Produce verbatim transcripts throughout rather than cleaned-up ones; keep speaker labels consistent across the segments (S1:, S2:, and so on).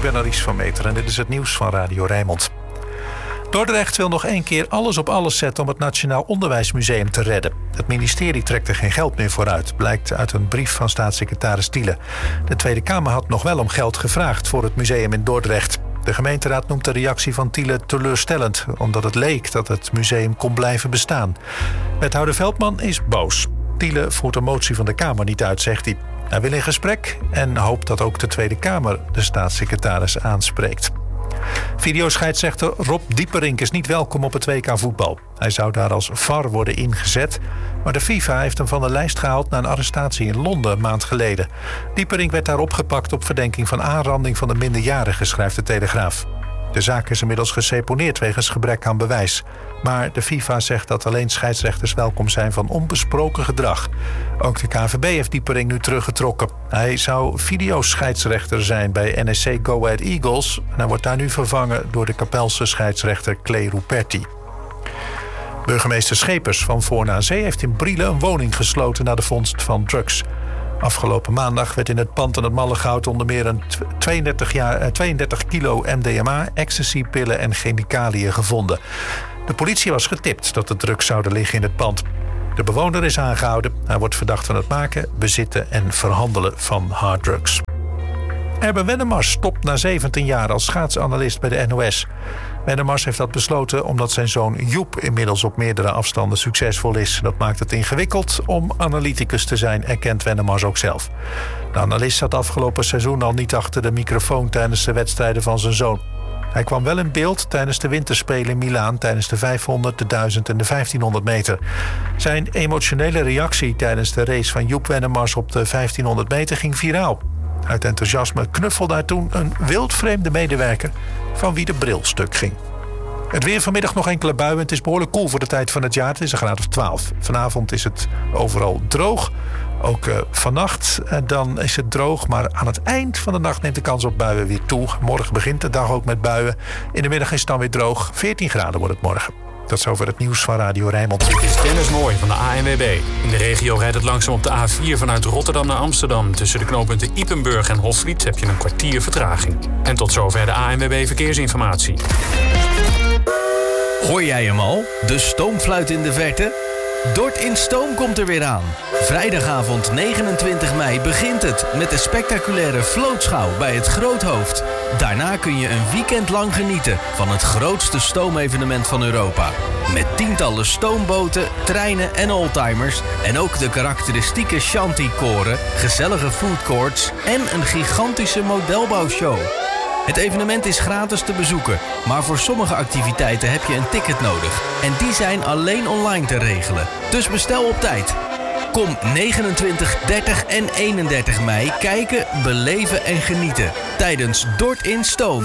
S1: Ik ben Aries van Meter en dit is het nieuws van Radio Rijnmond. Dordrecht wil nog één keer alles op alles zetten om het Nationaal Onderwijsmuseum te redden. Het ministerie trekt er geen geld meer voor uit, blijkt uit een brief van staatssecretaris Thiele. De Tweede Kamer had nog wel om geld gevraagd voor het museum in Dordrecht. De gemeenteraad noemt de reactie van Thiele teleurstellend, omdat het leek dat het museum kon blijven bestaan. Wethouder Veldman is boos. Thiele voert de motie van de Kamer niet uit, zegt hij. Hij wil in gesprek en hoopt dat ook de Tweede Kamer de staatssecretaris aanspreekt. Videoscheidsrechter Rob Dieperink is niet welkom op het W K voetbal. Hij zou daar als V A R worden ingezet, maar de FIFA heeft hem van de lijst gehaald na een arrestatie in Londen een maand geleden. Dieperink werd daar opgepakt op verdenking van aanranding van een minderjarige, schrijft de Telegraaf. De zaak is inmiddels geseponeerd wegens gebrek aan bewijs. Maar de FIFA zegt dat alleen scheidsrechters welkom zijn van onbesproken gedrag. Ook de K N V B heeft Dieperink nu teruggetrokken. Hij zou videoscheidsrechter zijn bij N S C Go Ahead Eagles. En hij wordt daar nu vervangen door de Kapelse scheidsrechter Clay Ruperti. Burgemeester Schepers van Voorne aan Zee heeft in Brielen een woning gesloten na de vondst van drugs. Afgelopen maandag werd in het pand aan het Mallegoud onder meer een tweeëndertig, jaar, tweeëndertig kilo M D M A, ecstasypillen en chemicaliën gevonden. De politie was getipt dat de drugs zouden liggen in het pand. De bewoner is aangehouden. Hij wordt verdacht van het maken, bezitten en verhandelen van harddrugs. Erben Wennemars stopt na zeventien jaar als schaatsanalist bij de N O S. Wennemars heeft dat besloten omdat zijn zoon Joep inmiddels op meerdere afstanden succesvol is. Dat maakt het ingewikkeld om analyticus te zijn, erkent Wennemars ook zelf. De analist zat afgelopen seizoen al niet achter de microfoon tijdens de wedstrijden van zijn zoon. Hij kwam wel in beeld tijdens de winterspelen in Milaan tijdens de vijfhonderd, de duizend en de vijftienhonderd meter. Zijn emotionele reactie tijdens de race van Joep Wennemars op de vijftienhonderd meter ging viraal. Uit enthousiasme knuffelde hij toen een wildvreemde medewerker van wie de bril stuk ging. Het weer vanmiddag nog enkele buien. Het is behoorlijk koel voor de tijd van het jaar. Het is een graad of twaalf. Vanavond is het overal droog. Ook uh, vannacht uh, dan is het droog. Maar aan het eind van de nacht neemt de kans op buien weer toe. Morgen begint de dag ook met buien. In de middag is het dan weer droog. veertien graden wordt het morgen. Dat is over het nieuws van Radio Rijnmond.
S2: Dit is Dennis Mooi van de A N W B. In de regio rijdt het langzaam op de A vier vanuit Rotterdam naar Amsterdam. Tussen de knooppunten Ypenburg en Hofvliet heb je een kwartier vertraging. En tot zover de A N W B Verkeersinformatie.
S3: Hoor jij hem al? De stoomfluit in de verte? Dort in Stoom komt er weer aan. Vrijdagavond negenentwintig mei begint het met de spectaculaire vlootschouw bij het Groothoofd. Daarna kun je een weekend lang genieten van het grootste stoomevenement van Europa. Met tientallen stoomboten, treinen en oldtimers en ook de karakteristieke shanty-koren, gezellige foodcourts en een gigantische modelbouwshow. Het evenement is gratis te bezoeken, maar voor sommige activiteiten heb je een ticket nodig. En die zijn alleen online te regelen. Dus bestel op tijd. Kom negenentwintig, dertig en eenendertig mei kijken, beleven en genieten. Tijdens Dort in Stoom.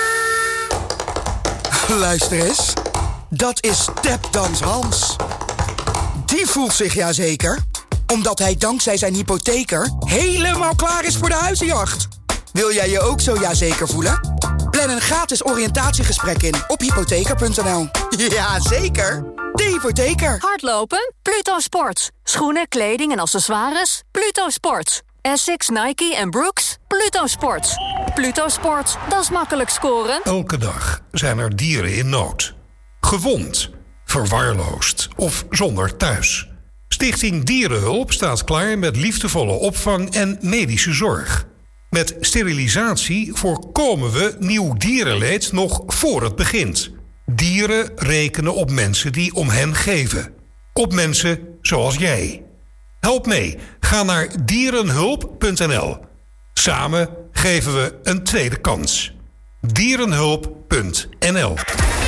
S4: Luister eens. Dat is Tapdans Hans. Die voelt zich ja zeker, omdat hij dankzij zijn hypotheker helemaal klaar is voor de huizenjacht. Wil jij je ook zo jazeker voelen? Plan een gratis oriëntatiegesprek in op hypotheker punt n l. Jazeker, de hypotheker.
S5: Hardlopen? Pluto Sports. Schoenen, kleding en accessoires? Pluto Sports. Essex, Nike en Brooks? Pluto Sports. Pluto Sports, dat is makkelijk scoren.
S6: Elke dag zijn er dieren in nood. Gewond, verwaarloosd of zonder thuis. Stichting Dierenhulp staat klaar met liefdevolle opvang en medische zorg. Met sterilisatie voorkomen we nieuw dierenleed nog voor het begint. Dieren rekenen op mensen die om hen geven. Op mensen zoals jij. Help mee. Ga naar dierenhulp punt n l. Samen geven we een tweede kans. dierenhulp punt n l.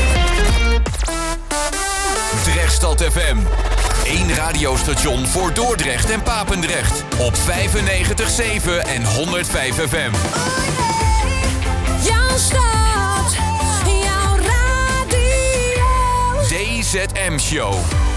S7: Drechtstad F M. Eén radiostation voor Dordrecht en Papendrecht. Op vijfennegentig komma zeven en honderdvijf F M.
S5: Jouw stad, jouw radio.
S7: D Z M Show.